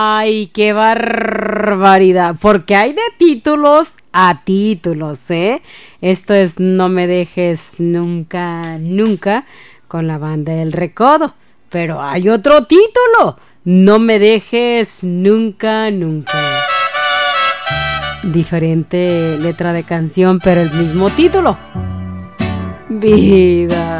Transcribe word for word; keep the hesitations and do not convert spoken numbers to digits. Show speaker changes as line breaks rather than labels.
Ay, qué barbaridad, porque hay de títulos a títulos, ¿eh? Esto es No me dejes nunca, nunca con la banda El Recodo, pero hay otro título, No me dejes nunca, nunca. Diferente letra de canción, pero el mismo título. Vida.